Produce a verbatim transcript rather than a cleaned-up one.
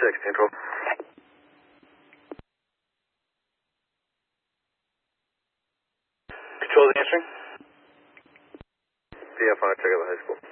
six, control. Control's answering. P F on a check at the high school.